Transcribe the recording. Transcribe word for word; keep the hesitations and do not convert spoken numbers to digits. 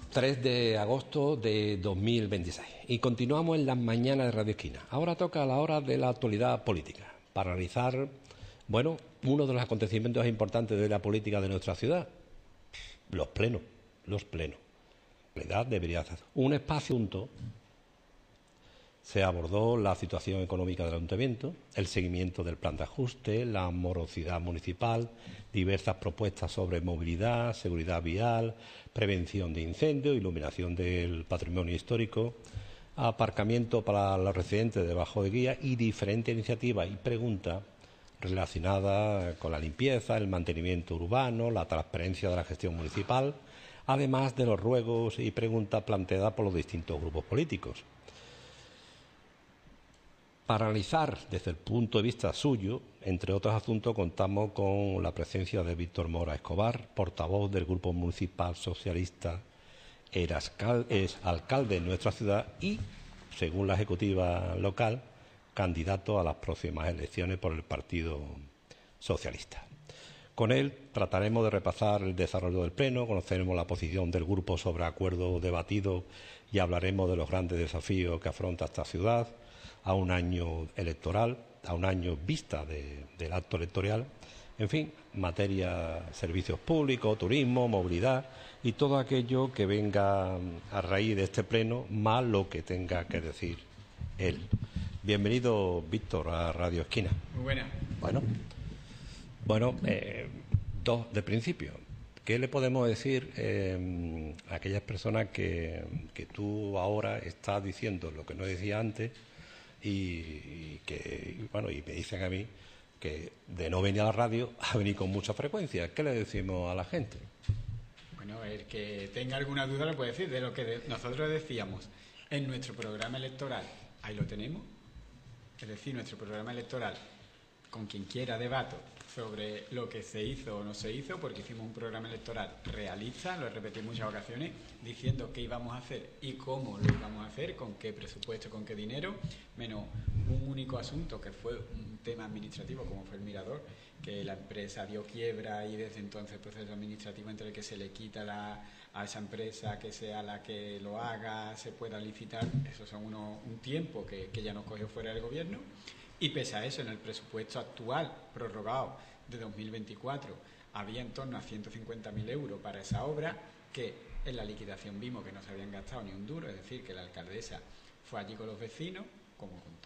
tres de agosto de dos mil veintiséis. Y continuamos en las mañanas de Radio Esquina. Ahora toca la hora de la actualidad política, para analizar, bueno, uno de los acontecimientos importantes de la política de nuestra ciudad, los plenos, los plenos. La realidad debería ser un espacio junto. Se abordó la situación económica del ayuntamiento, el seguimiento del plan de ajuste, la morosidad municipal, diversas propuestas sobre movilidad, seguridad vial, prevención de incendios, iluminación del patrimonio histórico, aparcamiento para los residentes debajo de guía y diferentes iniciativas y preguntas relacionadas con la limpieza, el mantenimiento urbano, la transparencia de la gestión municipal, además de los ruegos y preguntas planteadas por los distintos grupos políticos. Para analizar desde el punto de vista suyo, entre otros asuntos, contamos con la presencia de Víctor Mora Escobar, portavoz del Grupo Municipal Socialista, es alcalde de nuestra ciudad y, según la ejecutiva local, candidato a las próximas elecciones por el Partido Socialista. Con él trataremos de repasar el desarrollo del Pleno, conoceremos la posición del grupo sobre acuerdos debatidos y hablaremos de los grandes desafíos que afronta esta ciudad a un año electoral, a un año vista de, del acto electoral, en fin, materia servicios públicos, turismo, movilidad y todo aquello que venga a raíz de este pleno, más lo que tenga que decir él. Bienvenido, Víctor, a Radio Esquina. Muy buena. Bueno, bueno eh, dos de principio. ¿Qué le podemos decir eh, a aquellas personas que, que tú ahora estás diciendo lo que no decía antes? Y, y que y bueno y me dicen a mí que de no venir a la radio a venir con mucha frecuencia? ¿Qué le decimos a la gente? Bueno, el que tenga alguna duda lo puede decir de lo que de, nosotros decíamos en nuestro programa electoral. Ahí lo tenemos, es decir, nuestro programa electoral, con quien quiera debato sobre lo que se hizo o no se hizo, porque hicimos un programa electoral realista, lo he repetido en muchas ocasiones, diciendo qué íbamos a hacer y cómo lo íbamos a hacer, con qué presupuesto, con qué dinero, menos un único asunto que fue un tema administrativo como fue el Mirador, que la empresa dio quiebra y desde entonces el proceso administrativo entre el que se le quita la, a esa empresa que sea la que lo haga, se pueda licitar, eso son unos, un tiempo que, que ya nos cogió fuera del gobierno. Y pese a eso, en el presupuesto actual, prorrogado de dos mil veinticuatro, había en torno a ciento cincuenta mil euros para esa obra, que en la liquidación vimos que no se habían gastado ni un duro, es decir, que la alcaldesa fue allí con los vecinos, como con